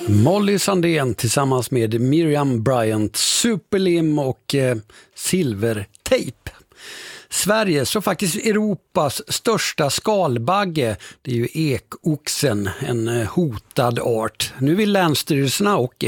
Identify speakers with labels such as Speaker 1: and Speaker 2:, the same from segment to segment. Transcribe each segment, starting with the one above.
Speaker 1: Molly Sandén tillsammans med Miriam Bryant, Superlim och Silvertejp. Sverige så faktiskt Europas största skalbagge, det är ju ekoxen, en hotad art. Nu vill länsstyrelserna och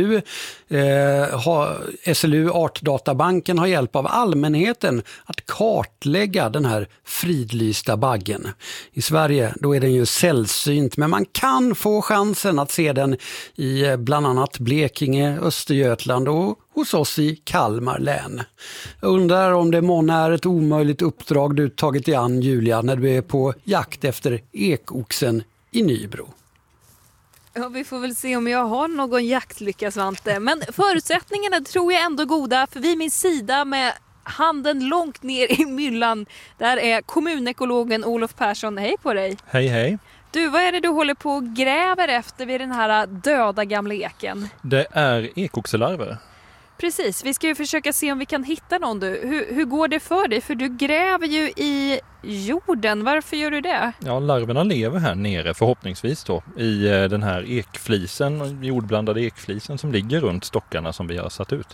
Speaker 1: SLU Artdatabanken ha hjälp av allmänheten att kartlägga den här fridlysta baggen. I Sverige då är den ju sällsynt, men man kan få chansen att se den i bland annat Blekinge, Östergötland och hos oss i Kalmar län. Jag undrar om det månne är ett omöjligt uppdrag du tagit dig an, Julia, när du är på jakt efter ekoxen i Nybro.
Speaker 2: Ja, vi får väl se om jag har någon jaktlycka, Svante. Men förutsättningarna tror jag ändå goda, för vid min sida med handen långt ner i myllan, där är kommunekologen Olof Persson. Hej på dig.
Speaker 3: Hej, hej.
Speaker 2: Du, vad är det du håller på och gräver efter vid den här döda gamla eken?
Speaker 3: Det är ekoxelarver.
Speaker 2: Precis, vi ska ju försöka se om vi kan hitta någon. Hur går det för dig? För du gräver ju i jorden. Varför gör du det? Ja,
Speaker 3: larverna lever här nere förhoppningsvis då i den här ekflisen, jordblandade ekflisen som ligger runt stockarna som vi har satt ut.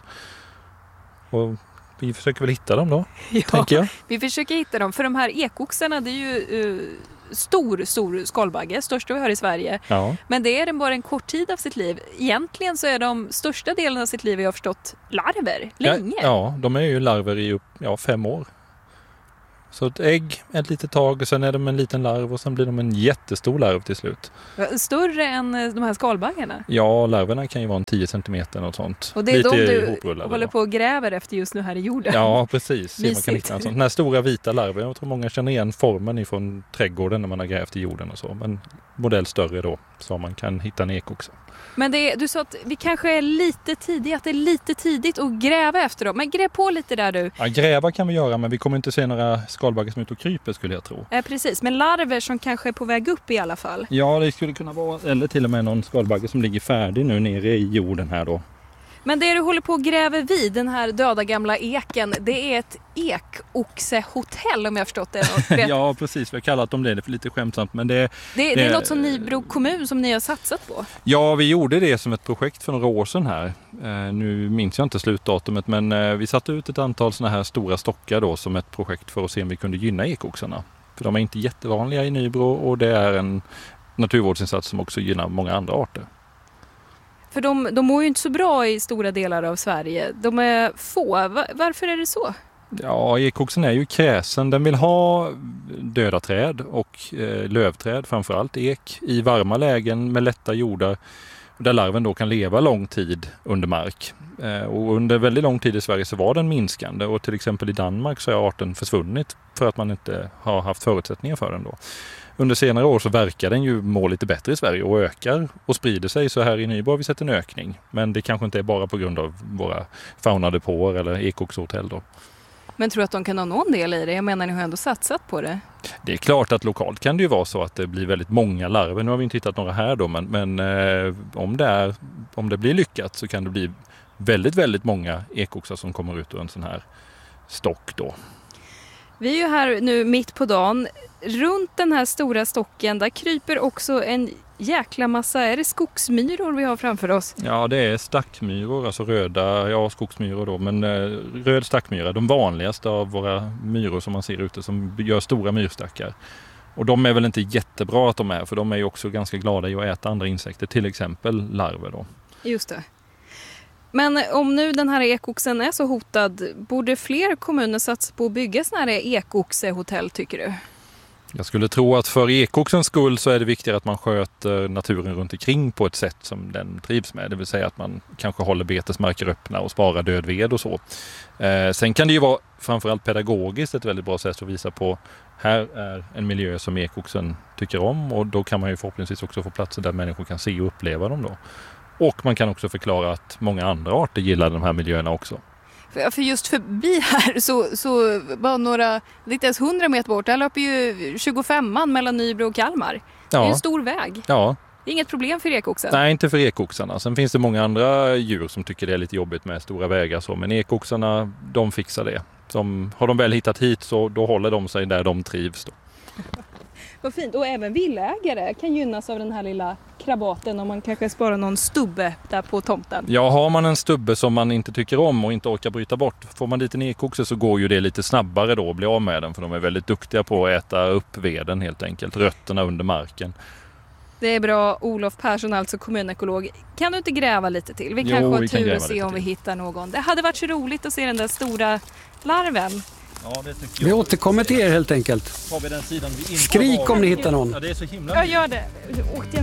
Speaker 3: Och vi försöker väl hitta dem då, tänker jag.
Speaker 2: Vi försöker hitta dem, för de här ekoxarna, det är ju stor skalbagge, största vi har i Sverige. Ja. Men det är den bara en kort tid av sitt liv. Egentligen så är de största delen av sitt liv, jag har förstått, larver länge.
Speaker 3: Ja, de är ju larver i 5 år. Så ett ägg ett litet tag, och sen är de en liten larv och sen blir de en jättestor larv till slut.
Speaker 2: Större än de här skalbaggarna?
Speaker 3: Ja, larverna kan ju vara 10 centimeter och sånt.
Speaker 2: Och det är lite de du håller på och gräver efter just nu här i jorden?
Speaker 3: Ja, precis. Man kan hitta en sån. Den här stora vita larven, jag tror många känner igen formen ifrån trädgården när man har grävt i jorden och så. Men modell större då, så man kan hitta en ekoxe.
Speaker 2: Men du sa att vi kanske är lite tidigt, att det är lite tidigt att gräva efter dem. Men gräv på lite där du.
Speaker 3: Ja, gräva kan vi göra, men vi kommer inte se några skalbaggar som är ute och kryper, skulle jag tro.
Speaker 2: Precis, men larver som kanske är på väg upp i alla fall.
Speaker 3: Ja, det skulle kunna vara, eller till och med någon skalbagge som ligger färdig nu nere i jorden här då.
Speaker 2: Men det du håller på att gräva vid, den här döda gamla eken, det är ett ekoxehotell, om jag har förstått det.
Speaker 3: Ja, precis. Vi har kallat dem det för lite skämtsamt. Men det
Speaker 2: är något som Nybro kommun som ni har satsat på?
Speaker 3: Ja, vi gjorde det som ett projekt för några år sedan här. Nu minns jag inte slutdatumet, men vi satte ut ett antal såna här stora stockar då som ett projekt för att se om vi kunde gynna ekoxarna. För de är inte jättevanliga i Nybro, och det är en naturvårdsinsats som också gynnar många andra arter.
Speaker 2: För de mår ju inte så bra i stora delar av Sverige. De är få. Varför är det så?
Speaker 3: Ja, ekoxen är ju kräsen. Den vill ha döda träd och lövträd, framförallt ek, i varma lägen med lätta jordar, där larven då kan leva lång tid under mark. Och under väldigt lång tid i Sverige så var den minskande, och till exempel i Danmark så är arten försvunnit för att man inte har haft förutsättningar för den då. Under senare år så verkar den ju må lite bättre i Sverige och ökar och sprider sig, så här i Nybro har vi sett en ökning. Men det kanske inte är bara på grund av våra faunadepåer eller ekoxhotell då.
Speaker 2: Men tror du att de kan ha någon del i det? Jag menar, ni har ändå satsat på det.
Speaker 3: Det är klart att lokalt kan det ju vara så att det blir väldigt många larver. Nu har vi inte hittat några här då, men om det blir lyckat så kan det bli väldigt, väldigt många ekoxar som kommer ut ur en sån här stock då.
Speaker 2: Vi är ju här nu mitt på dagen. Runt den här stora stocken där kryper också en jäkla massa, är det skogsmyror vi har framför oss?
Speaker 3: Ja, det är stackmyror, alltså röda, skogsmyror då, men röd stackmyra, de vanligaste av våra myror som man ser ute, som gör stora myrstackar. Och de är väl inte jättebra att de är, för de är ju också ganska glada i att äta andra insekter, till exempel larver då.
Speaker 2: Just det. Men om nu den här ekoxen är så hotad, borde fler kommuner satsa på att bygga sådana här ekoxehotell, tycker du?
Speaker 3: Jag skulle tro att för ekoxens skull så är det viktigare att man sköter naturen runt omkring på ett sätt som den trivs med. Det vill säga att man kanske håller betesmarker öppna och sparar död ved och så. Sen kan det ju vara framförallt pedagogiskt ett väldigt bra sätt att visa på här är en miljö som ekoxen tycker om, och då kan man ju förhoppningsvis också få platser där människor kan se och uppleva dem då. Och man kan också förklara att många andra arter gillar de här miljöerna också.
Speaker 2: För just förbi här så bara några, lite ens 100 meter bort, där löper ju 25an mellan Nybro och Kalmar. Ja. Det är en stor väg. Ja. Det är inget problem för ekoxen.
Speaker 3: Nej, inte för ekoxarna. Sen finns det många andra djur som tycker det är lite jobbigt med stora vägar så, men ekoxarna, de fixar det. Har de väl hittat hit så då håller de sig där de trivs då.
Speaker 2: Vad fint. Och även villägare kan gynnas av den här lilla krabaten om man kanske sparar någon stubbe där på tomten.
Speaker 3: Ja, har man en stubbe som man inte tycker om och inte orkar bryta bort, får man dit en ekoxe så går ju det lite snabbare då att bli av med den, för de är väldigt duktiga på att äta upp veden helt enkelt, rötterna under marken.
Speaker 2: Det är bra. Olof Persson, alltså kommunekolog. Kan du inte gräva lite till? Vi
Speaker 3: Jo,
Speaker 2: kanske har
Speaker 3: vi kan
Speaker 2: tur
Speaker 3: gräva
Speaker 2: och se
Speaker 3: lite
Speaker 2: om vi
Speaker 3: till.
Speaker 2: hittar någon. Det hade varit så roligt att se den där stora larven.
Speaker 3: Ja, det tycker
Speaker 1: Vi återkommer till er helt enkelt.
Speaker 3: Har vi den sidan vi inte
Speaker 1: Skrik om ni hittar någon.
Speaker 3: Ja, det är så himla.
Speaker 2: Jag gör det. Åkte jag